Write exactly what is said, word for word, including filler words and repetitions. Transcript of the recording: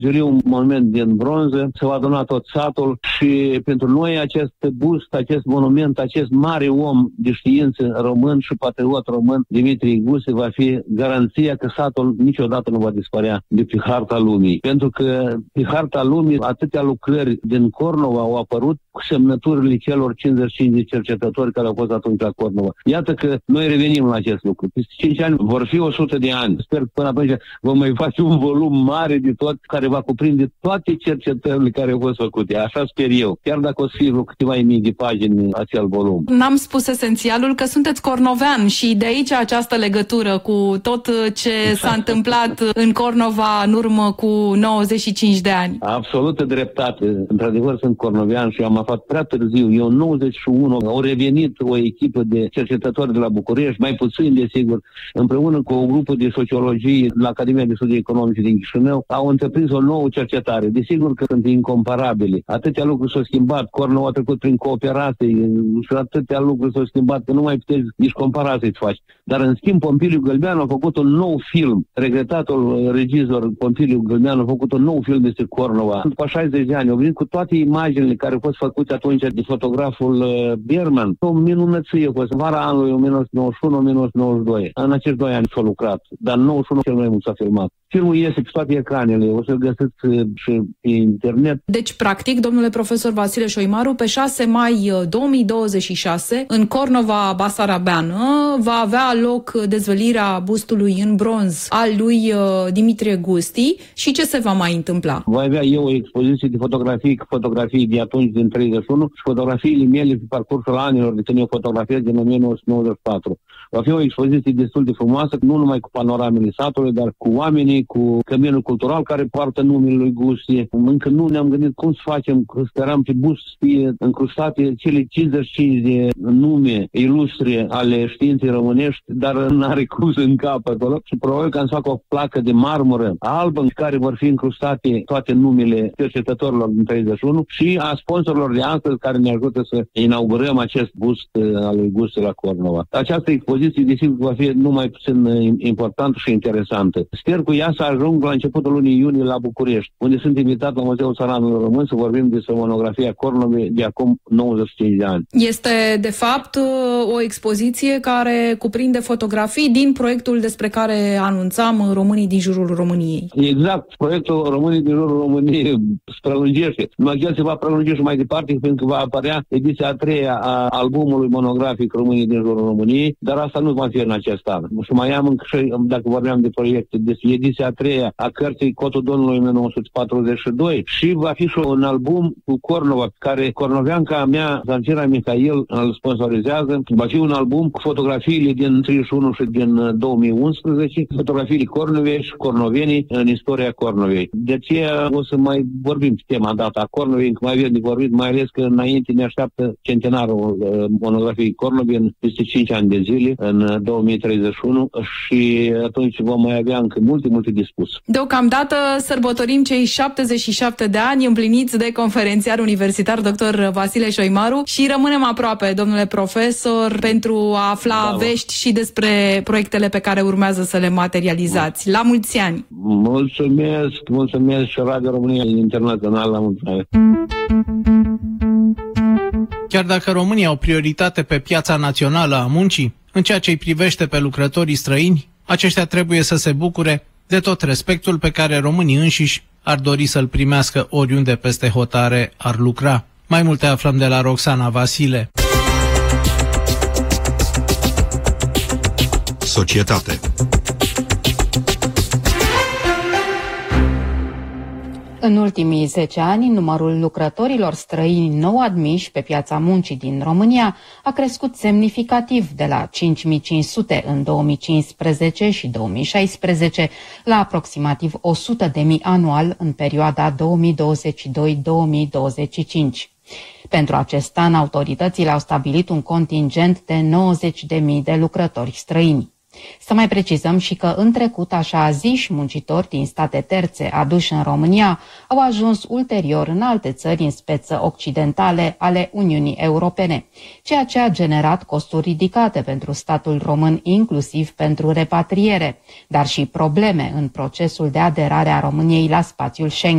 juri un monument din bronză, s-a adunat tot satul și pentru noi acest bust, acest monument, acest mare om de știință român și patriot român, Dimitrie Gusti, va fi garanția că satul niciodată nu va dispărea de pe harta lumii. Pentru că pe harta lumii atâtea lucrări din Cornova au apărut cu semnăturile celor cincizeci și cinci de cercetători care au fost atunci la Cornova. Iată că noi revenim la acest lucru. Peste cinci ani vor fi o sută de ani. Sper că până atunci vom mai face un volum mare de tot, care va cuprinde toate cercetările care au fost făcute. Așa sper eu. Chiar dacă o să fie vreo câteva mii de pagini acel volum. N-am spus esențialul că sunteți cornovean și de aici această legătură cu tot ce s-a întâmplat în Cornova în urmă cu nouăzeci și cinci de ani. Absolută dreptate. Într-adevăr sunt cornovean și am aflat prea târziu. Eu în nouăzeci și unu au revenit o echipă de cercetători de la București, mai puțin desigur, împreună cu o grupă de sociologie la Academia de Studii Economice din Chișinău, au întreprins o nouă cercetare. Desigur că sunt incomparabile. Atâtea lucruri s-au schimbat, Cornova a trecut prin cooperații și atâtea lucruri s-au schimbat că nu mai puteți nici comparații să faci. Dar în schimb Pompiliu Gălbeanu a făcut un nou film. Regretatul regizor Pompiliu Gălbeanu a făcut un nou film despre Cornova. După șaizeci de ani au venit cu toate imaginile care au fost făcute atunci de fotograful Berman. O minunăție a fost. Vara anului o mie nouă sute nouăzeci și unu - o mie nouă sute nouăzeci și doi. În acești doi ani s-a lucrat, dar în nouăzeci și unu cel mai mult s-a filmat. Filmul iese pe toate ecranele, o să-l găsiți și pe internet. Deci, practic, domnule profesor Vasile Șoimaru, pe șase mai două mii douăzeci și șase, în Cornova Basarabeană, va avea loc dezvălirea bustului în bronz al lui Dimitrie Gusti și ce se va mai întâmpla? Va avea eu o expoziție de fotografii, fotografii de atunci din treizeci și unu și fotografiile mele pe parcursul anilor de când eu fotografiez din o mie nouă sute nouăzeci și patru. Va fi o expoziție destul de frumoasă, nu numai cu panoramele satului, dar cu oamenii, cu căminul cultural care poartă numele lui Gusti. Încă nu ne-am gândit cum să facem, că speram pe bust să fie încrustate cele cincizeci și cinci de nume ilustre ale științei românești, dar n-are cum să încapă acolo. Și probabil că am să fac o placă de marmură albă în care vor fi încrustate toate numele cercetătorilor din treizeci și unu și a sponsorilor de astăzi care ne ajută să inaugurăm acest bust al lui Gusti la Cornova. Această expoziție, desigur, va fi numai puțin importantă și interesantă. Sper cu ea să ajung la începutul lunii iunie la București, unde sunt invitat la Muzeul Țăranului Român să vorbim despre monografia Cornovei de acum nouăzeci și cinci de ani. Este, de fapt, o expoziție care cuprinde fotografii din proiectul despre care anunțam, Românii din jurul României. Exact. Proiectul Românii din jurul României se prelungește. Numai că el se va prelungi și mai departe, pentru că va apărea ediția a treia a albumului monografic Românii din jurul României, dar asta nu va fi în acest an. Și mai am încă și, dacă vorbeam de proiecte, de ediția a treia a cărții Cotul Domnului o mie nouă sute patruzeci și doi și va fi și un album cu Cornova, care cornoveanca mea, Zanfira Mihail, îl sponsorizează. Va fi un album cu fotografiile din treizeci și unu și din două mii unsprezece, fotografiile Cornovei și cornovenii în istoria Cornovei. De aceea o să mai vorbim pe tema data Cornovei, încă mai avem de vorbit, mai ales că înainte ne așteaptă centenarul uh, monografiei Cornovei în peste cinci ani de zile, în două mii treizeci și unu, și atunci vom mai avea încă multe, multe de spus. Deocamdată sărbătorim cei șaptezeci și șapte de ani împliniți de conferențiar universitar doctor Vasile Șoimaru și rămânem aproape, domnule profesor, pentru a afla da, vești și despre proiectele pe care urmează să le materializați. La mulți ani! Mulțumesc, mulțumesc și Radio România Internațional, la mulți ani! Chiar dacă România au prioritate pe piața națională a muncii, în ceea ce îi privește pe lucrătorii străini, aceștia trebuie să se bucure de tot respectul pe care românii înșiși ar dori să-l primească oriunde peste hotare ar lucra. Mai multe aflăm de la Roxana Vasile. Societate. În ultimii zece ani, numărul lucrătorilor străini nou admiși pe piața muncii din România a crescut semnificativ de la cinci mii cinci sute în două mii cincisprezece și două mii șaisprezece la aproximativ o sută de mii anual în perioada două mii douăzeci și doi - două mii douăzeci și cinci. Pentru acest an, autoritățile au stabilit un contingent de nouăzeci de mii de lucrători străini. Să mai precizăm și că în trecut așa ziși muncitori din state terțe aduși în România au ajuns ulterior în alte țări în speță occidentale ale Uniunii Europene, ceea ce a generat costuri ridicate pentru statul român, inclusiv pentru repatriere, dar și probleme în procesul de aderare a României la spațiul Schengen.